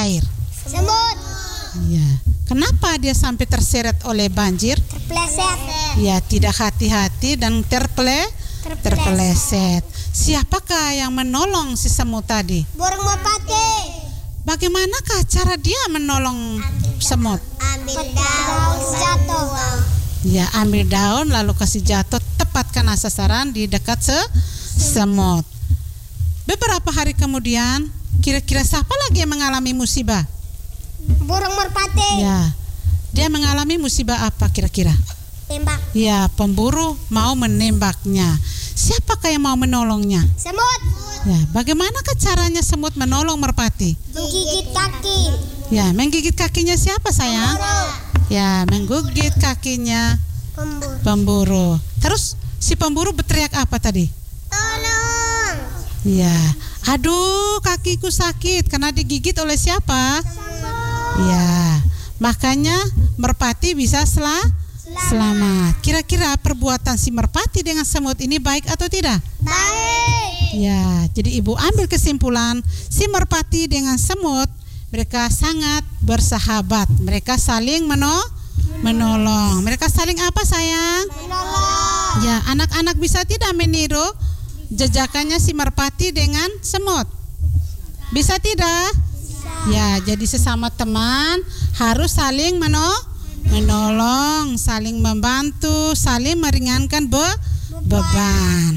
air? Semut. Ya. Kenapa dia sampai terseret oleh banjir? Terpleset. Ya, tidak hati-hati dan terpeleset. Siapakah yang menolong si semut tadi? Burung merpati. Bagaimanakah cara dia menolong semut? Ambil daun jatuh. Ya, ambil daun lalu kasih jatuh, tepat kena sasaran di dekat semut. Beberapa hari kemudian, kira-kira siapa lagi yang mengalami musibah? Burung merpati. Ya, dia mengalami musibah apa kira-kira? Tembak. Ya, pemburu mau menembaknya. Siapakah yang mau menolongnya? Semut. Ya, bagaimanakah caranya semut menolong merpati? Menggigit kaki. Ya, menggigit kakinya siapa sayang? Ya, menggigit kakinya pemburu. Terus si pemburu berteriak apa tadi? Tolong. Ya, aduh kakiku sakit karena digigit oleh siapa? Ya, makanya merpati bisa selamat. Kira-kira perbuatan si merpati dengan semut ini baik atau tidak? Baik. Ya, jadi ibu ambil kesimpulan si merpati dengan semut mereka sangat bersahabat. Mereka saling menolong. Mereka saling apa sayang? Menolong. Ya, anak-anak bisa tidak meniru jejakannya si merpati dengan semut? Bisa tidak? Ya, jadi sesama teman harus saling menolong, saling membantu, saling meringankan beban.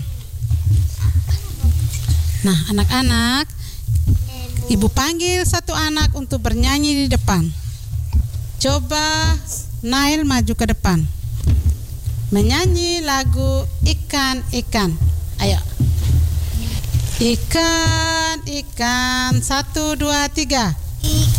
Nah, anak-anak, ibu panggil satu anak untuk bernyanyi di depan. Coba Nail maju ke depan. Menyanyi lagu Ikan-ikan. Ayo. Ikan, ikan, 1, 2, 3. Ikan.